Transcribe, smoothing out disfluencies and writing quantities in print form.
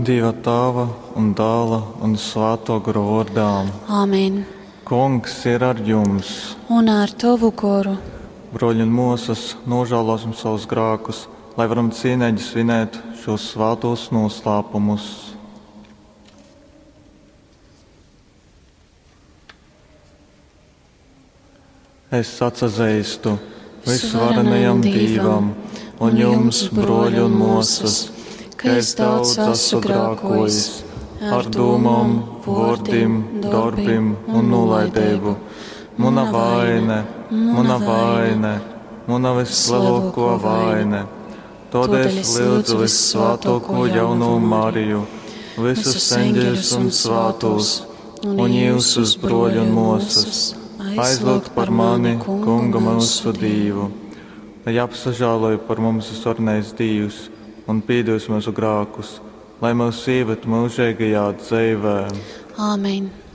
Dieva Tēva un Dēla un Svēto garu vārdā. Āmen. Kungs ir ar jums. Un ar tavu goru. Broļi un mūsas, nožēlosim savus grēkus, lai varam cienīgi svinēt šos svētos noslēpumus. Es sacazēstu visvarenajam Dievam un jums, broļi un mūsas, ka es daudz esmu grēkojis ar domām, vārdiem, darbiem un nolaidību. Mana vaina, mana vislielākā vaina. Tādēļ es lūdzu visvētāko jauno Mariju, visus eņģeļus un svētos, un jūsus broļi un mūsas, aizlūgt par mani, Kunga mūsu Dievu, lai apsažāloja par mums visvarnais Dievs un piedos mūsu grēkus, lai mūs ieved mūžīgajā dzīvē. Āmen.